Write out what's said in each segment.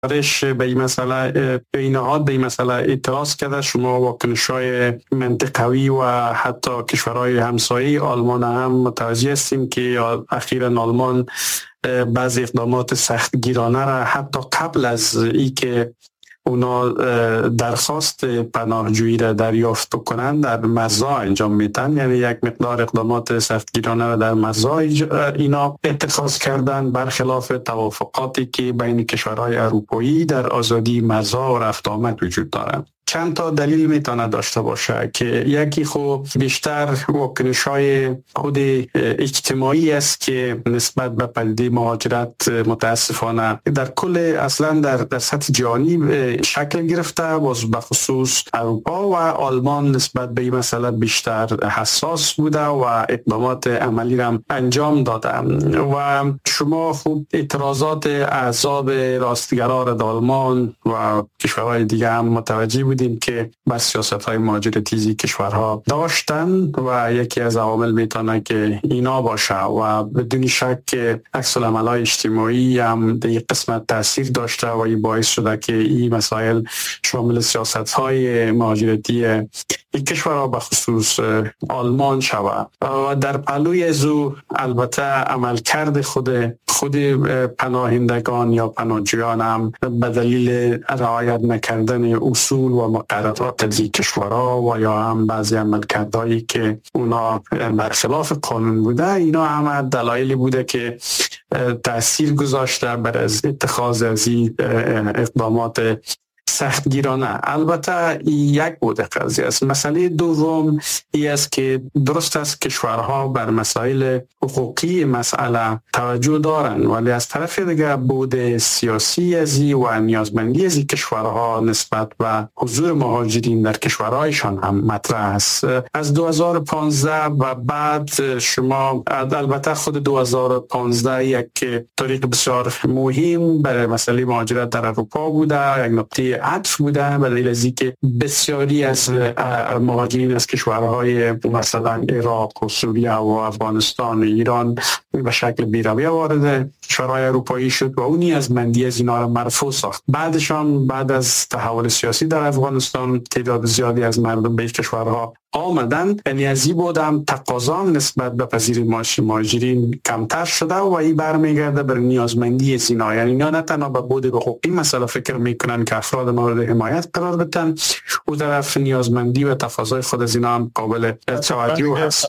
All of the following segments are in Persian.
گزارش به این مسئله بینهاد به این مسئله اعتراض کرده. شما واکنش‌های منطقوی و حتی کشورهای همسایه آلمان هم متوجه هستیم که اخیراً آلمان بعضی اقدامات سختگیرانه را حتی قبل از اینکه اونا درخواست پناهجویی را دریافت کنند در مرزها انجام میدن، یعنی یک مقدار اقدامات سختگیرانه را در مرزها اینا اتخاذ کردن، برخلاف توافقاتی که بین کشورهای اروپایی در آزادی مرزها و رفت آمد وجود دارند. چند تا دلیل میتونه داشته باشه که یکی خب بیشتر واکنش‌های خود اجتماعی است که نسبت به پدیده مهاجرت متاسفانه در کل اصلا در سطح جهانی شکل گرفته، باز به خصوص اروپا و آلمان نسبت به این مسئله بیشتر حساس بوده و اقدامات عملی را انجام داده. و شما خوب اعتراضات احزاب راستگرا در آلمان و کشورهای دیگه هم متوجه بودیم که بر سیاست‌های مهاجرتی کشورها داشتن و یکی از عوامل میتونه که اینا باشه و بدون شک عکس العمل‌های اجتماعی هم در این قسمت تاثیر داشته و این باعث شده که این مسائل شامل سیاست‌های مهاجرتی این کشورها به خصوص آلمان شود. و در پهلوی ازو البته عملکرد خود پناهندگان یا پناهجویان هم به دلیل رعایت نکردن اصول و مقررات از کشورها و یا هم بعضی عملکردهایی که اونا برخلاف قانون بوده، اینا هم دلایلی بوده که تأثیر گذاشته بر از اتخاذ از این اقدامات سختگیرانه. البته یک بوده قضیه است. مسئله دوم ای است که درست است کشورها بر مسائل حقوقی مسئله توجه دارند، ولی از طرف دیگه بود سیاسی ازی و نیازمندی ازی کشورها نسبت به حضور مهاجرین در کشورهایشان هم مطرح است. از 2015 و بعد شما البته خود 2015 یک تاریخ بسیار مهم برای مسئله مهاجرت در اروپا بوده، یک نقطه عطف بوده به دلیل از اینکه بسیاری از مهاجرین از کشورهای مثلا عراق و سوریه و افغانستان و ایران به شکل بی‌رویه وارد کشورهای اروپایی شد و اونی از مندی از اینا را مرفوع ساخت. بعدشان بعد از تحول سیاسی در افغانستان تعداد زیادی از مردم به کشورها آمدن، یعنی از این بودم تقاضا نسبت به پذیر مهاجرین کمتر شده و این برمیگرده بر نیازمندی از اینا. یعنی اینا نه تنها به بود حقوقی مسئله فکر میکنن که افراد مورد حمایت قرار بدن، او طرف نیازمندی و تقاضای خود از اینا هم قابل توجه هست.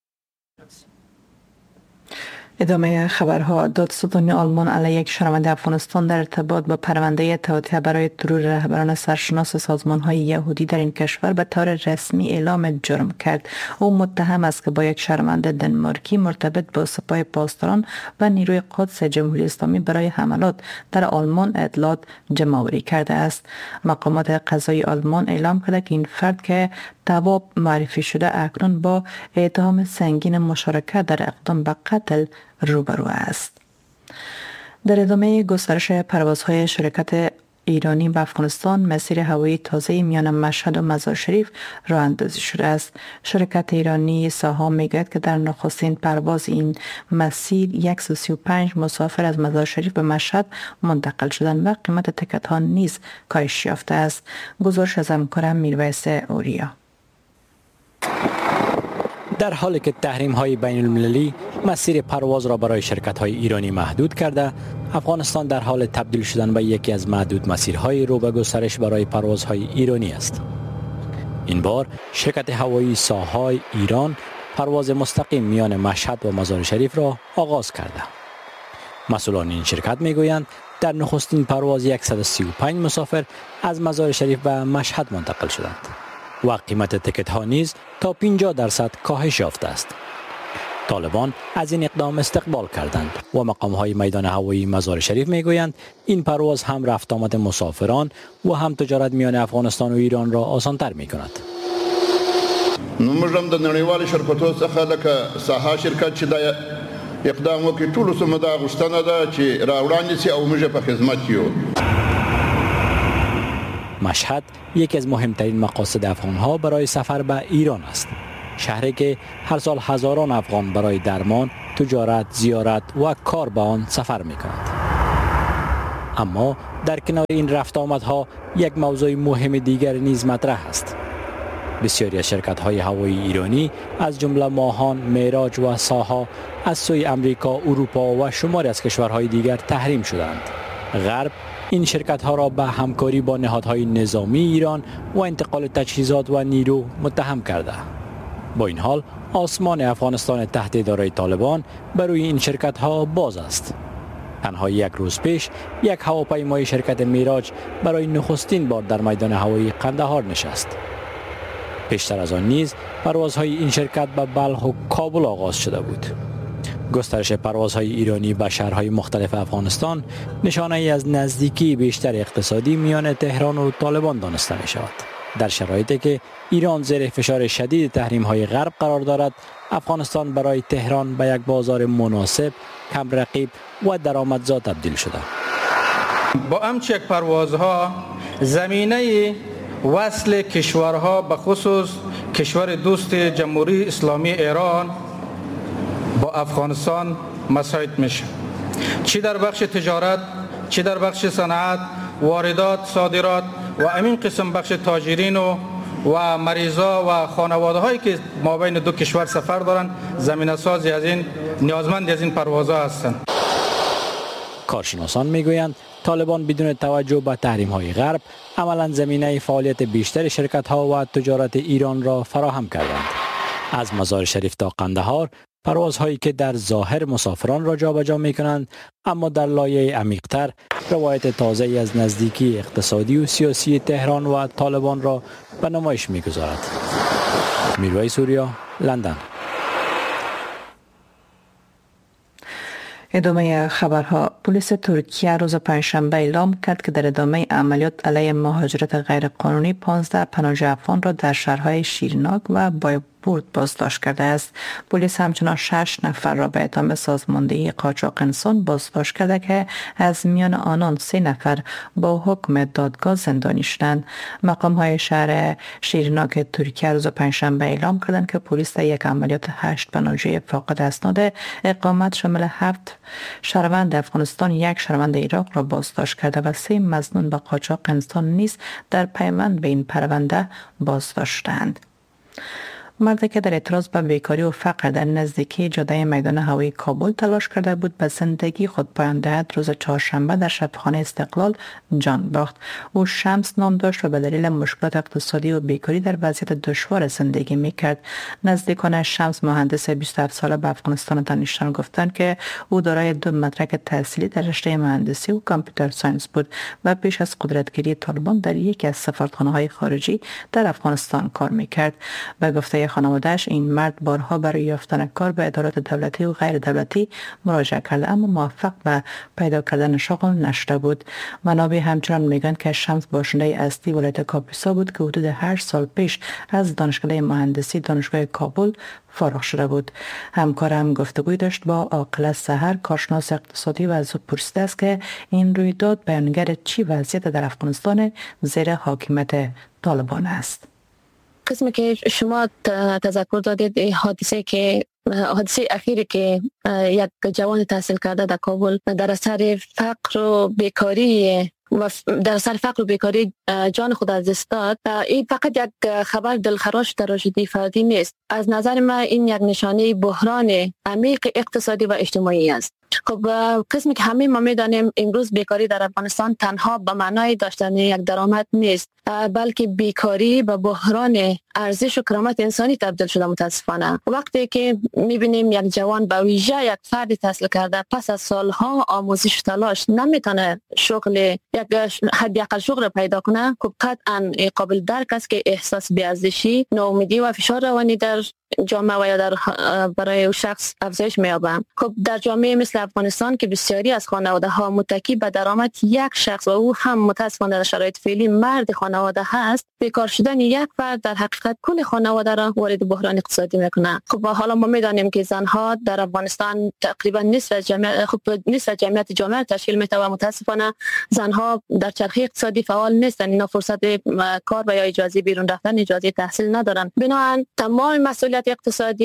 ادامه خبرها. دادستانی آلمان علیه یک شهروند افغانستان در ارتباط با پرونده توطئه برای ترور رهبران سرشناس سازمان‌های یهودی در این کشور به طور رسمی اعلام جرم کرد. او متهم است که با یک شهروند دنمارکی مرتبط با سپاه پاسداران و نیروی قدس جمهوری اسلامی برای حملات در آلمان اطلاعات جمع‌آوری کرده است. مقامات قضایی آلمان اعلام کرده که این فرد که تواب معرفی شده اکنون با اتهام سنگین مشارکت در اقدام به قتل روبرو است. در ادامه گسترش پروازهای شرکت ایرانی به افغانستان، مسیر هوایی تازه میان مشهد و مزار شریف راه اندازی شده است. شرکت ایرانی ساها میگوید که در نخستین پرواز این مسیر 135 مسافر از مزار شریف به مشهد منتقل شدند و قیمت تکت ها نیز کاهش یافته است. گزارش از همکارم میرویس اوریا. در حالی که تحریم‌های بین المللی مسیر پرواز را برای شرکت‌های ایرانی محدود کرده، افغانستان در حال تبدیل شدن به یکی از معدود مسیرهای رو به گسترش برای پروازهای ایرانی است. این بار شرکت هوایی ساهای ایران پرواز مستقیم میان مشهد و مزار شریف را آغاز کرده. مسئولان این شرکت میگویند در نخستین پرواز 135 مسافر از مزار شریف به مشهد منتقل شدند و قیمت تکت ها نیز تا 50% کاهش یافته است. طالبان از این اقدام استقبال کردند و مقام های میدان هوایی مزار شریف میگویند این پرواز هم رفت آمد مسافران و هم تجارت میان افغانستان و ایران را آسان‌تر می‌کند. موږ هم د نړیوالو شرکتونو څخه لکه ساها شرکت چې دا اقدام وکړي ټولو سمه دا غوښتنه ده چې راوړاندې شي او موږ په خدمت یو. مشهد یکی از مهمترین مقاصد افغان‌ها برای سفر به ایران است. شهری که هر سال هزاران افغان برای درمان، تجارت، زیارت و کار به آن سفر می‌کنند. اما در کنار این رفت آمدها یک موضوع مهم دیگر نیز مطرح است. بسیاری از شرکت‌های هوایی ایرانی از جمله ماهان، معراج و ساها از سوی امریکا، اروپا و شماری از کشورهای دیگر تحریم شدند. غرب این شرکت‌ها را به همکاری با نهادهای نظامی ایران و انتقال تجهیزات و نیرو متهم کرده. با این حال آسمان افغانستان تحت اداره طالبان برای این شرکت‌ها باز است. تنها یک روز پیش یک هواپیمای شرکت معراج برای نخستین بار در میدان هوایی قندهار نشست. پیشتر از آن نیز پروازهای این شرکت به بلخ و کابل آغاز شده بود. گسترش پروازهای ایرانی به شهرهای مختلف افغانستان نشانه ای از نزدیکی بیشتر اقتصادی میان تهران و طالبان دانسته می شود. در شرایطی که ایران زیر فشار شدید تحریم‌های غرب قرار دارد، افغانستان برای تهران به یک بازار مناسب، کم رقیب و درآمدزا تبدیل شده. با همچنین پروازها زمینه وصل کشورها به خصوص کشور دوست جمهوری اسلامی ایران با افغانستان مساعد میشه، چی در بخش تجارت، چی در بخش صنعت، واردات، صادرات و همین قسم بخش تاجرین و مریضا و خانواده هایی که ما بین دو کشور سفر دارن زمینه سازی از این نیازمند از این پروازها هستند. کارشناسان میگویند طالبان بدون توجه به تحریم های غرب عملا زمینه فعالیت بیشتر شرکت ها و تجارت ایران را فراهم کردند. از مزار شریف تا قندهار پروازهایی که در ظاهر مسافران را جابجا می کنند، اما در لایه عمیق‌تر روایت تازه‌ای از نزدیکی اقتصادی و سیاسی تهران و طالبان را به نمایش می گذارد. میرویس سوریا، لندن. ادامه خبرها. پلیس ترکیه روز پنجشنبه اعلام کرد که در ادامه عملیات علیه مهاجرت غیرقانونی 15 پناهجو افغان را در شهرهای شیرناک و بایپورت بازداشت کرده است. پلیس همچنان 6 نفر را به اتهام سازماندهی قاچاق انسان بازداشت کرده که از میان آنان 3 نفر با حکم دادگاه زندانی شدند. مقام‌های شهر شیرناک ترکیه روز پنجشنبه اعلام کردند که پلیس در یک عملیات 8 پناهجوی فاقد اسناد اقامت شامل 7 شهروند افغانستان، 1 شهروند عراق را بازداشت کرده و 3 مظنون به قاچاق انسان نیز در پیوند به این پرونده بازداشتند. مردی که در اعتراض به بیکاری و فقر در نزدیکی جاده میدان هوایی کابل تلاش کرده بود به زندگی خود پایان دهد، روز چهارشنبه در شبخانه استقلال جان باخت. او شمس نام داشت و به دلیل مشکلات اقتصادی و بیکاری در وضعیت دشوار زندگی میکرد. نزدیکان شمس، مهندس 27 ساله به افغانستان دانشجویان گفتند که او دارای 2 مدرک تحصیلی در رشته مهندسی و کامپیوتر ساینس بود و پیش از قدرتگیری طالبان در یکی از سفارتخانه‌های خارجی در افغانستان کار میکرد. به گفته خانواده‌اش این مرد بارها برای یافتن کار به ادارات دولتی و غیر دولتی مراجعه کرده اما موفق به پیدا کردن شغل نشده بود. منابع همچنان میگن که شمس باشنده اصلی ولایت کاپیسا بود که حدود 8 سال پیش از دانشکده مهندسی دانشگاه کابل فارغ شده بود. همکارم گفتگوی داشت با عاقله سحر، کارشناس اقتصادی و از او پرسیده است که این رویداد بیانگر چی وضعیت در افغانستان زیر حاکمیت طالبان است. قسمی که شما تذکر دادید حادثه اخیری که یک جوان تحصیل کرده در کابل در اثر فقر و بیکاری جان خود از دست داد، این فقط یک خبر دلخراش تراژدی فردی نیست. از نظر من این یک نشانه بحران عمیق اقتصادی و اجتماعی است. خب قسمی که همه ما میدانیم امروز بیکاری در افغانستان تنها به معنای داشتن یک درآمد نیست، بلکه بیکاری به بحران ارزش و کرامت انسانی تبدیل شده. متاسفانه وقتی که میبینیم یک جوان به ویژه یک فرد تحصیل کرده پس از سالها آموزش تلاش نمیتونه حداقل شغل پیدا کنه، خب قطعا قابل درک است که احساس بی‌ارزشی، ناامیدی و فشار روانی در جامعه و یا برای شخص افزایش می‌یابد. خب در جامعه مثل افغانستان که بسیاری از خانواده ها متکی به درآمد یک شخص و او هم متاسفانه در شرایط فعلی مرد خانواده هست، بیکار شدن یک فرد در حقیقت کل خانواده را وارد بحران اقتصادی میکنه. خب حالا ما میدانیم که زنها در افغانستان تقریبا نصف جمعیت جامعه تشکیل میده و متاسفانه زنها در چرخه اقتصادی فعال نیستند. اینا فرصت کار و یا اجازه بیرون رفتن، اجازه تحصیل ندارن. بنابراین تمام مسئولیت اقتصادی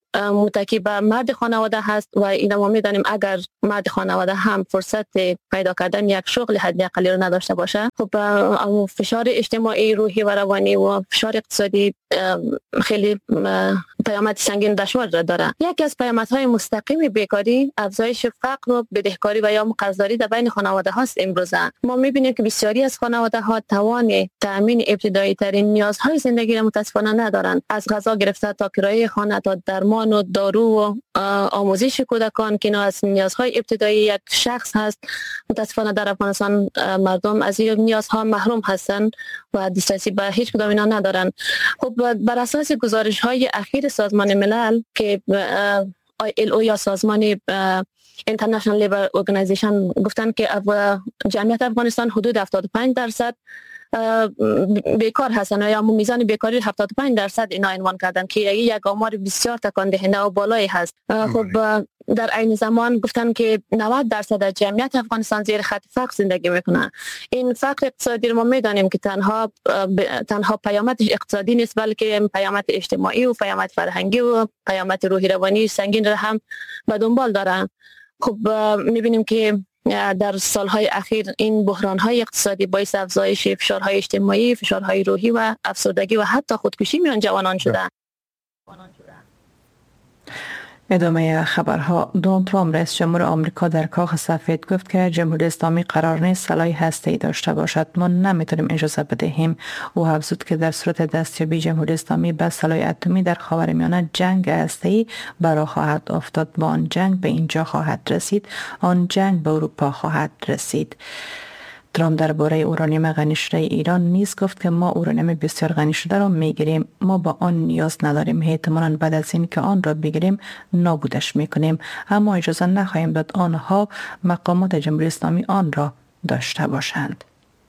متکی به مرد خانواده هست و اینا ما میدانیم اگر مرد خانواده هم فرصت پیدا کردن یک شغل حداقلی رو نداشته باشه، خب فشار اجتماعی، روحی و روانی و فشار اقتصادی خیلی پیامد سنگین دشوار داره. یکی از پیامدهای مستقیم بیکاری افزایش فقر و بدهکاری و یا قرضداری در بین خانواده هاست. امروزه ما میبینیم که بسیاری از خانواده ها توان تامین ابتدایی ترین نیازهای زندگی را متاسفانه ندارند، از غذا گرفته تا کرایه خانه تا درمان و دارو و آموزش کودکان که اینا از نیازهای ابتدایی یک شخص هست. متاسفانه در افغانستان مردم از این نیازها محروم هستند و دسترسی به هیچ کدام اینا ندارند. خب بر اساس گزارش های اخیر سازمان ملل که ILO یا سازمان International Labour Organization گفتن که جمعیت افغانستان حدود 75% بیکار هستن یا میزان بیکاری 75% اینا عنوان کردن که یک آمار بسیار تکان دهنده و بالایی هست. خب در عین زمان گفتن که 90% از جمعیت افغانستان زیر خط فقر زندگی میکنن. این فقر اقتصادی رو ما میدانیم که تنها پیامدش اقتصادی نیست، بلکه پیامد اجتماعی و پیامد فرهنگی و پیامد روحی روانی سنگین را هم به دنبال دارن. خب میبینیم که در سالهای اخیر این بحرانهای اقتصادی باعث افزایش فشارهای اجتماعی، فشارهای روحی و افسردگی و حتی خودکشی میان جوانان شده. ادامه خبرها. دونالد ترامپ رئیس جمهور آمریکا در کاخ سفید گفت که جمهوری اسلامی قرار نیست سلاح هسته‌ای داشته باشد. ما نمیتونیم اجازه بدهیم. او افزود که در صورت دستیابی جمهوری اسلامی به سلاح اتمی در خاورمیانه جنگ هسته‌ای برا خواهد افتاد. با آن جنگ به اینجا خواهد رسید، آن جنگ به اروپا خواهد رسید. ترامپ درباره اورانیوم غنی شده ایران نیز گفت که ما اورانیوم بسیار غنی شده را میگیریم، ما با آن نیاز نداریم، احتمالاً بعد از این که آن را بگیریم نابودش میکنیم، اما اجازه نخواهیم داد آنها مقامات جمهوری اسلامی آن را داشته باشند.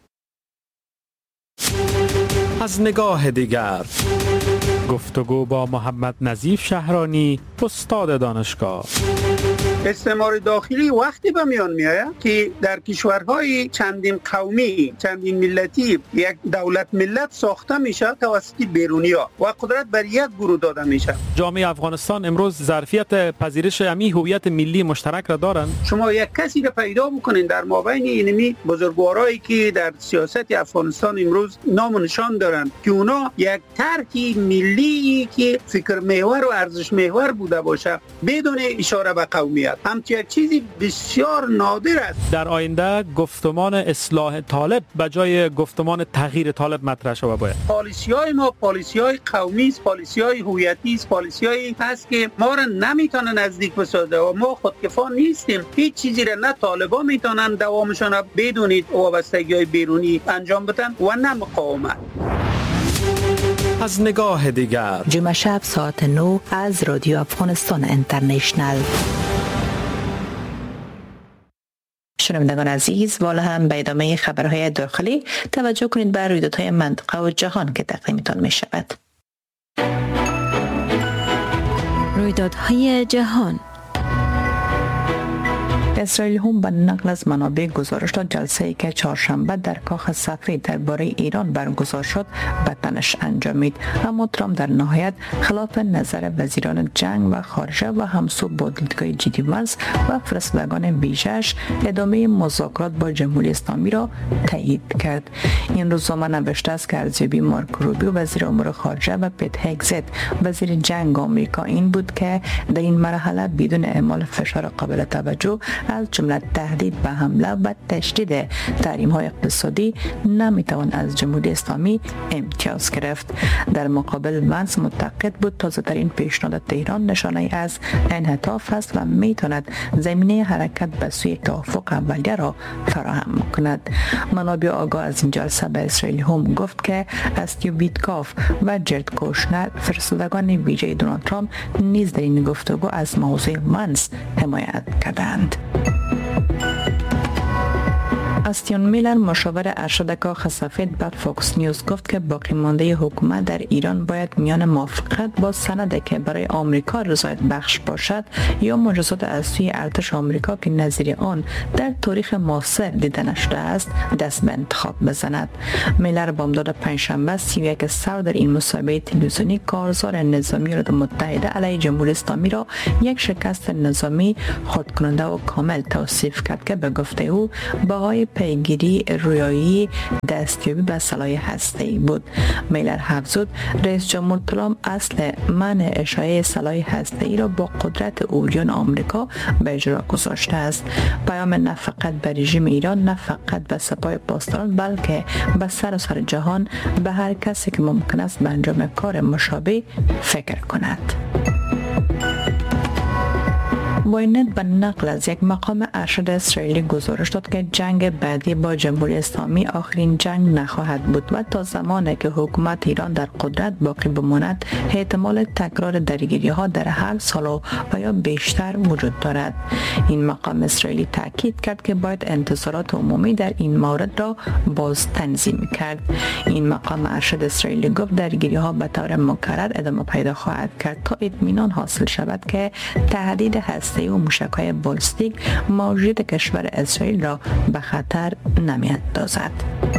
از نگاه دیگر گفتگو با محمد نظیف شهرانی، استاد دانشگاه. استعمار داخلی وقتی به میان میآید که در کشورهای چندین قومی، چندین ملتی یک دولت ملت ساخته میشه توسط بیرونی‌ها و قدرت بر یک گروه داده میشه. جامعه افغانستان امروز ظرفیت پذیرش امی هویت ملی مشترک را دارند. شما یک کسی را پیدا بکنین در مابین اینمی بزرگوارایی که در سیاست افغانستان امروز نام و نشان دارند که اونا یک طرح ملی که فکر محور و ارزش محور بوده باشه بدون اشاره به قومیت، همچنین یک چیزی بسیار نادر است. در آینده گفتمان اصلاح طالب به جای گفتمان تغییر طالب مطرح شود. باید پالیسی‌های ما پالیسی‌های قومی است، پالیسی‌های هویتی است، پالیسی‌هایی هست که ما را نمیتونه نزدیک بسازه و ما خودکفا نیستیم. هیچ چیزی را نه طالبان میتونن دوامشون را بدون وابستگی‌های بیرونی انجام بدن و نه مقاومت. از نگاه دیگر جمعه شب ساعت 9 از رادیو افغانستان اینترنشنل. شنوندگان عزیز، والا هم به ادامه خبرهای داخلی توجه کنید به رویدادهای منطقه و جهان که تقدیمتان می شود. رویدادهای جهان. اسرائیل هم به نقل از منابع گزارش داد جلسه‌ای که چهارشنبه در کاخ سفید درباره ایران برگزار شد به تنش انجامید، اما ترامپ در نهایت خلاف نظر وزیران جنگ و خارجه و همسو با دیدگاه جدی ونس و فرستادگان ویژه‌اش ادامه مذاکرات با جمهوری اسلامی را تایید کرد. این روزنامه نوشته است که ارزیابی مارک روبیو وزیر امور خارجه و پیت هگزت وزیر جنگ آمریکا این بود که در این مرحله بدون اعمال فشار قابل توجه از جمله تهدید به حمله و تشدید تحریم‌های اقتصادی نمیتوان از جمهوری اسلامی امتیاز گرفت. در مقابل ونس معتقد بود تازه‌ترین پیشنهاد تهران نشانه از انعطاف است و میتواند زمینه حرکت به سوی توافق اولیه را فراهم کند. منابع آگاه از این جلسه به اسرائیل هم گفت که استیو ویتکاف و جرد کوشنر فرستادگان ویژه دونالد ترامپ نیز در این گفتگو از موضوع ونس حمایت کردند. استیون میلر مشاور ارشد کاخ سفید به فوکس نیوز گفت که باقی مانده حکومت در ایران باید میان موافقت با سندی که برای آمریکا رضایت بخش باشد یا معجزات از سوی ارتش آمریکا که نظیر آن در تاریخ معاصر دیده نشده است دست به انتخاب بزند. میلر بامداد پنجشنبه 31 سال در این مصاحبه تلویزیونی کارزار نظامی ایالات متحده علیه جمهوری اسلامی را یک شکست نظامی خودکننده و کامل توصیف کرد که به گفته او بهای پیگیری رویایی دستیابی به سلاح هسته‌ای بود. میلر افزود رئیس جمهور ترامپ اصل منع اشاعه سلاح هسته‌ای را با قدرت اوریان آمریکا به اجرا گذاشته است. پیام نه فقط به رژیم ایران، نه فقط به سپاه پاسداران، بلکه به سراسر جهان، به هر کسی که ممکن است به انجام کار مشابه فکر کند. واینت به نقل از یک مقام ارشد اسرائیلی گزارش داد که جنگ بعدی با جمهوری اسلامی آخرین جنگ نخواهد بود و تا زمانی که حکومت ایران در قدرت باقی بماند احتمال تکرار درگیری ها در هر سال و یا بیشتر وجود دارد. این مقام اسرائیلی تاکید کرد که باید انتظارات عمومی در این مورد را باز تنظیم کرد. این مقام ارشد اسرائیلی گفت درگیری ها به طور مکرر ادامه پیدا خواهد کرد تا اطمینان حاصل شود که تهدید هسته‌ای و موشک‌های بالستیک موجود کشور اسرائیل را به خطر نمی‌اندازد.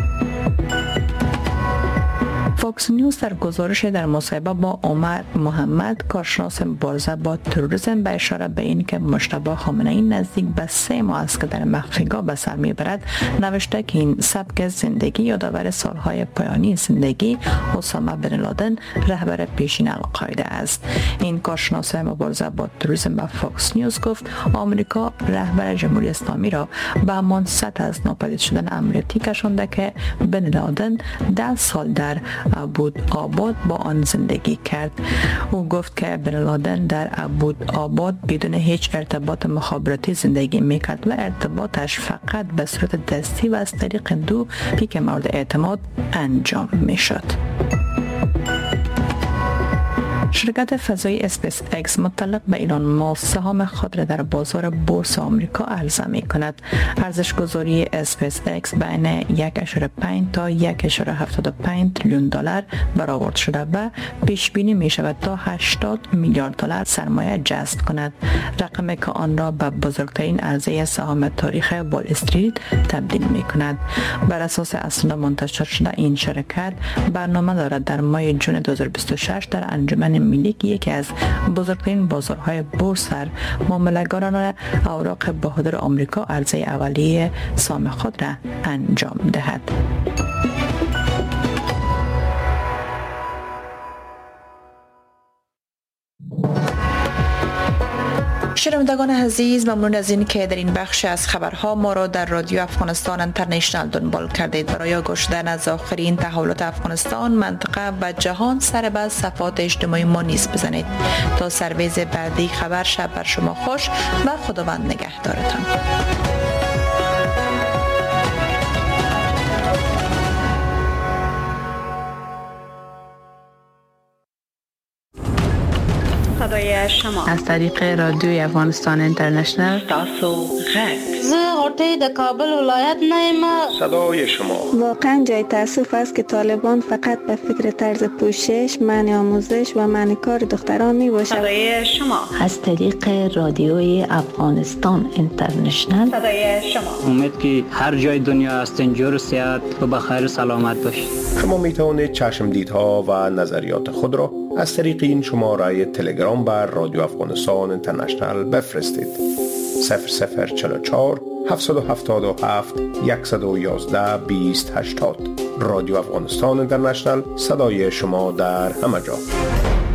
فوکس نیوز در گزارش در مصاحبه با عمر محمد کارشناس مبارزه با تروریسم به اشاره به این که مجتبی خامنه‌ای نزدیک به 3 ماه است که در مخفیگاه به سر میبرد نوشته که این سبک زندگی یادآور سالهای پایانی زندگی اسامه بن لادن رهبر پیشین القاعده است. این کارشناس مبارزه با تروریسم به فوکس نیوز گفت آمریکا رهبر جمهوری اسلامی را به همان سطح از ناپدید شدن امنیتی کشانده که بن لادن 10 سال در ابوالآباد با آن زندگی کرد. او گفت که بن لادن در ابوالآباد بدون هیچ ارتباط مخابراتی زندگی میکرد و ارتباطش فقط به صورت دستی و از طریق دو پیک مورد اعتماد انجام میشد. شرکت فضایی اسپیس اکس متعلق به ایلان ماسک سهام خود را در بازار بورس آمریکا عرضه می کند. ارزش گذاری اسپیس اکس بین 1.5 تا 1.75 تریلیون دلار برآورد شده و پیش بینی می شود تا 80 میلیارد دلار سرمایه جذب کند، رقمی که آن را به بزرگترین عرضه سهام تاریخ وال استریت تبدیل می کند. بر اساس اسناد منتشر شده این شرکت برنامه دارد در ماه جون 2026 در انجمن ملی که یکی از بزرگترین بازارهای بورس در معامله‌گران اوراق بهادار آمریکا عرضه اولیه سهام خود را انجام دهد. شنوندگان عزیز، ممنون از این که در این بخش از خبرها ما را در رادیو افغانستان اینترنشنال دنبال کردید. برای گوش دادن از آخرین تحولات افغانستان، منطقه و جهان سر به صفحات اجتماعی ما نیز بزنید. تا سرویز بعدی خبر، شب بر شما خوش و خداوند نگهدارتان. صدای شما از طریق رادیوی افغانستان اینترنشنال تاسو غږ زه غوټۍ د کابل ولایت نه یم. صدای شما واقعا جای تاسف است که طالبان فقط به فکر طرز پوشش، منع آموزش و منع کار دختران می باشد. صدای شما از طریق رادیوی افغانستان اینترنشنال. صدای شما امید که هر جای دنیا هستین جور صحت و بخیر سلامت باشید. شما می توانید چشمدیدها و نظریات خود را از طریق این شماره تلگرام بر رادیو افغانستان اینترنشنال بفرستید. 0044 777 111 2080. رادیو افغانستان اینترنشنال، صدای شما در همه جا.